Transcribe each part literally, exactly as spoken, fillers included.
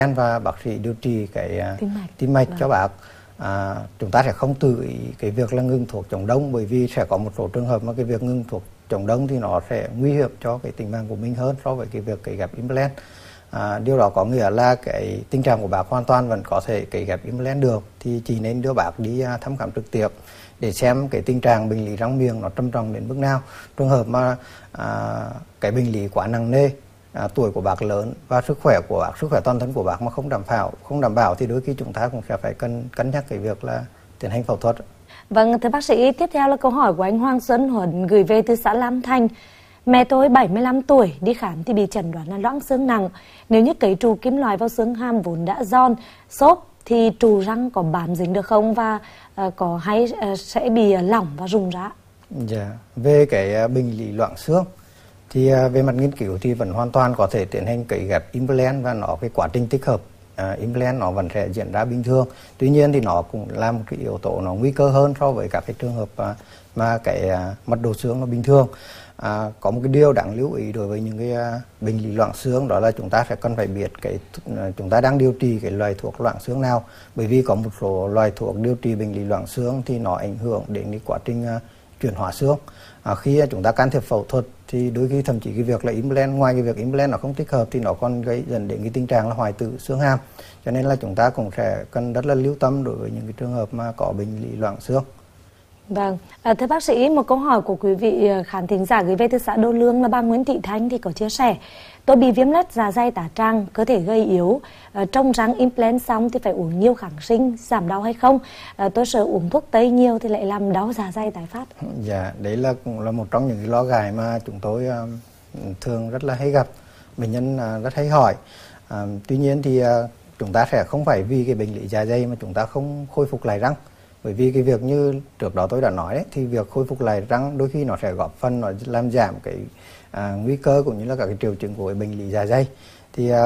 và bác sĩ điều trị cái tim mạch, tim mạch vâng. cho bác. À, chúng ta sẽ không tự ý cái việc là ngừng thuốc chống đông, bởi vì sẽ có một số trường hợp mà cái việc ngừng thuốc chống đông thì nó sẽ nguy hiểm cho cái tính mạng của mình hơn so với cái việc cấy ghép implant. À, điều đó có nghĩa là cái tình trạng của bác hoàn toàn vẫn có thể cấy ghép implant được, thì chỉ nên đưa bác đi uh, thăm khám trực tiếp để xem cái tình trạng bệnh lý răng miệng nó trầm trọng đến mức nào. Trường hợp mà à, cái bệnh lý quá nặng nề, à, tuổi của bác lớn và sức khỏe của bác, sức khỏe toàn thân của bác mà không đảm bảo không đảm bảo thì đôi khi chúng ta cũng sẽ phải cân cân nhắc cái việc là tiến hành phẫu thuật. Vâng, thưa bác sĩ, tiếp theo là câu hỏi của anh Hoàng Xuân Huấn gửi về từ xã Lam Thanh. Mẹ tôi bảy mươi lăm tuổi, đi khám thì bị chẩn đoán là loãng xương nặng. Nếu như cấy trụ kim loại vào xương hàm vốn đã giòn, xốp thì trụ răng có bám dính được không, và uh, có hay uh, sẽ bị uh, lỏng và rụng rã? Dạ, về cái uh, bệnh lý loãng xương thì uh, về mặt nghiên cứu thì vẫn hoàn toàn có thể tiến hành cấy ghép implant, và nó cái quá trình tích hợp uh, implant nó vẫn sẽ diễn ra bình thường. Tuy nhiên thì nó cũng là một cái yếu tố nó nguy cơ hơn so với các cái trường hợp uh, mà cái uh, mật độ xương nó bình thường. À, có một cái điều đáng lưu ý đối với những cái uh, bệnh lý loãng xương, đó là chúng ta sẽ cần phải biết cái uh, chúng ta đang điều trị cái loại thuốc loãng xương nào, bởi vì có một số loại thuốc điều trị bệnh lý loãng xương thì nó ảnh hưởng đến cái quá trình uh, chuyển hóa xương. À, khi uh, chúng ta can thiệp phẫu thuật thì đôi khi thậm chí cái việc là implant, ngoài cái việc implant nó không thích hợp thì nó còn gây dẫn đến cái tình trạng là hoại tử xương hàm, cho nên là chúng ta cũng sẽ cần rất là lưu tâm đối với những cái trường hợp mà có bệnh lý loãng xương. Vâng, à, thưa bác sĩ, một câu hỏi của quý vị khán thính giả gửi về từ xã Đô Lương là bà Nguyễn Thị Thanh thì có chia sẻ: tôi bị viêm loét dạ dày tá tràng, cơ thể gầy yếu, à, trong răng implant xong thì phải uống nhiều kháng sinh giảm đau hay không? À, tôi sợ uống thuốc tây nhiều thì lại làm đau dạ dày tái phát. Dạ, đấy là cũng là một trong những cái lo ngại mà chúng tôi uh, thường rất là hay gặp, bệnh nhân uh, rất hay hỏi. Uh, tuy nhiên thì uh, chúng ta sẽ không phải vì cái bệnh lý dạ dày mà chúng ta không khôi phục lại răng. Bởi vì cái việc như trước đó tôi đã nói đấy, thì việc khôi phục lại răng đôi khi nó sẽ góp phần nó làm giảm cái à, nguy cơ cũng như là các cái triệu chứng của cái bệnh lý dạ dày. Thì à,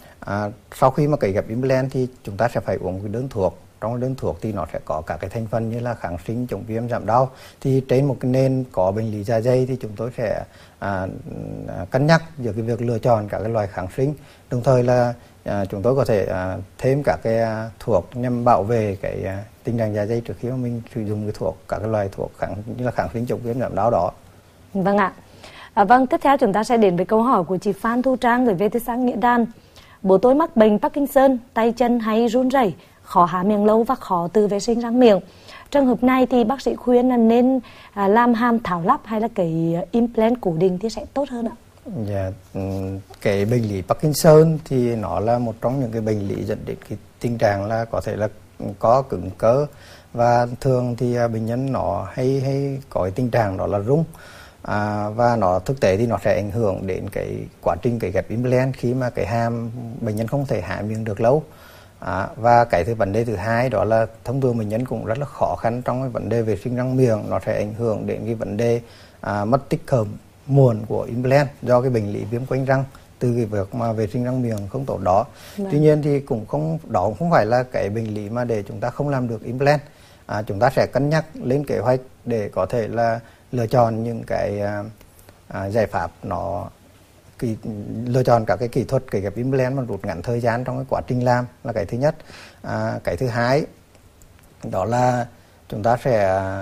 à, sau khi mà cấy ghép implant thì chúng ta sẽ phải uống cái đơn thuốc. Trong đơn thuốc thì nó sẽ có các cái thành phần như là kháng sinh, chống viêm, giảm đau. Thì trên một cái nền có bệnh lý dạ dày thì chúng tôi sẽ à, cân nhắc giữa cái việc lựa chọn các cái loại kháng sinh, đồng thời là à, chúng tôi có thể à, thêm các cái à, thuốc nhằm bảo vệ cái à, tình trạng dạ dày trước khi mà mình sử dụng cái thuốc, các cái loại thuốc kháng như là kháng sinh, chống viêm, giảm đau đó. Vâng ạ. À, vâng, tiếp theo chúng ta sẽ đến với câu hỏi của chị Phan Thu Trang gửi về từ xã Nghĩa Đan. Bố tôi mắc bệnh Parkinson, tay chân hay run rẩy, khó há miệng lâu và khó tự vệ sinh răng miệng. Trường hợp này thì bác sĩ khuyên là nên à, làm hàm thảo lắp hay là cái implant cố định thì sẽ tốt hơn ạ? Dạ, cái bệnh lý Parkinson thì nó là một trong những cái bệnh lý dẫn đến cái tình trạng là có thể là có cứng cơ, và thường thì bệnh nhân nó hay hay có cái tình trạng đó là rung, à, và nó thực tế thì nó sẽ ảnh hưởng đến cái quá trình cấy ghép implant khi mà cái hàm bệnh nhân không thể há miệng được lâu. À, và cái thứ vấn đề thứ hai đó là thông thường bệnh nhân cũng rất là khó khăn trong cái vấn đề vệ sinh răng miệng, nó sẽ ảnh hưởng đến cái vấn đề à, mất tích hợp muộn của implant do cái bệnh lý viêm quanh răng từ cái việc mà vệ sinh răng miệng không tốt đó. Vâng. Tuy nhiên thì cũng không, đó cũng không phải là cái bệnh lý mà để chúng ta không làm được implant. À, chúng ta sẽ cân nhắc lên kế hoạch để có thể là lựa chọn những cái à, à, giải pháp nó kỳ, lựa chọn các cái kỹ thuật cấy ghép implant mà rút ngắn thời gian trong cái quá trình làm là cái thứ nhất. À, cái thứ hai đó là chúng ta sẽ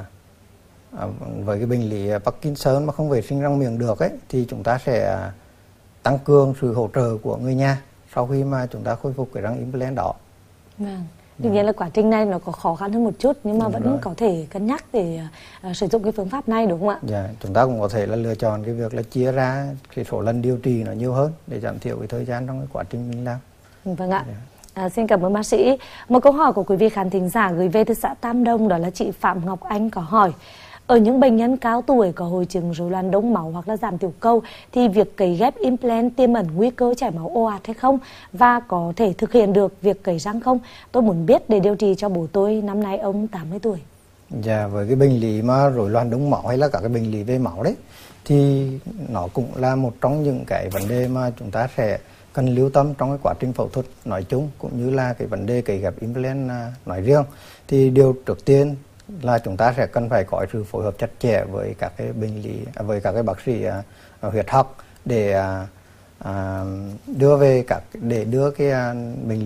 à, với cái bệnh lý Parkinson mà không vệ sinh răng miệng được ấy, thì chúng ta sẽ tăng cường sự hỗ trợ của người nhà sau khi mà chúng ta khôi phục cái răng implant đó. Vâng. Tuy nhiên là quá trình này nó có khó khăn hơn một chút, nhưng mà đúng vẫn rồi. Có thể cân nhắc để uh, sử dụng cái phương pháp này, đúng không ạ? Dạ, chúng ta cũng có thể là lựa chọn cái việc là chia ra cái số lần điều trị nó nhiều hơn để giảm thiểu cái thời gian trong cái quá trình mình làm. Vâng ạ. Dạ. À, xin cảm ơn bác sĩ. Một câu hỏi của quý vị khán thính giả gửi về từ xã Tam Đông, đó là chị Phạm Ngọc Anh có hỏi: ở những bệnh nhân cao tuổi có hội chứng rối loạn đông máu hoặc là giảm tiểu cầu thì việc cấy ghép implant tiềm ẩn nguy cơ chảy máu ồ ạt hay không, và có thể thực hiện được việc cấy răng không? Tôi muốn biết để điều trị cho bố tôi, năm nay ông tám mươi tuổi. Dạ, với cái bệnh lý mà rối loạn đông máu hay là các cái bệnh lý về máu đấy thì nó cũng là một trong những cái vấn đề mà chúng ta sẽ cần lưu tâm trong cái quá trình phẫu thuật nói chung, cũng như là cái vấn đề cấy ghép implant nói riêng. Thì điều trước tiên là chúng ta sẽ cần phải có sự phối hợp chặt chẽ với các cái bệnh lý, với các cái bác sĩ uh, huyết học để uh, à, đưa về các để đưa cái à, bệnh